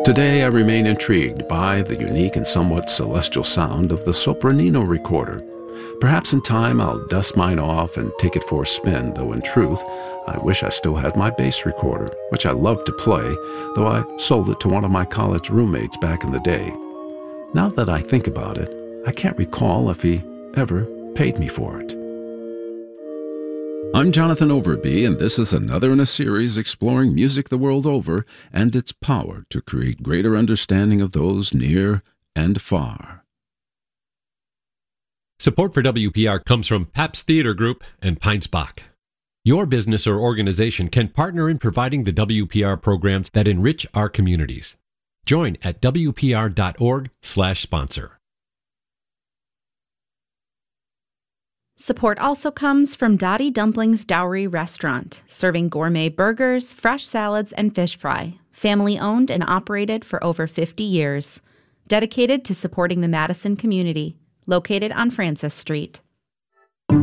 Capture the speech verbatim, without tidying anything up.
Today, I remain intrigued by the unique and somewhat celestial sound of the Sopranino recorder. Perhaps in time I'll dust mine off and take it for a spin, though in truth, I wish I still had my bass recorder, which I love to play, though I sold it to one of my college roommates back in the day. Now that I think about it, I can't recall if he ever paid me for it. I'm Jonathan Overby, and this is another in a series exploring music the world over and its power to create greater understanding of those near and far. Support for W P R comes from Pabst Theater Group and Pines Bach. Your business or organization can partner in providing the W P R programs that enrich our communities. Join at W P R dot org slash sponsor. Support also comes from Dottie Dumplings Dowry Restaurant, serving gourmet burgers, fresh salads, and fish fry. Family owned and operated for over fifty years. Dedicated to supporting the Madison community. Located on Francis Street.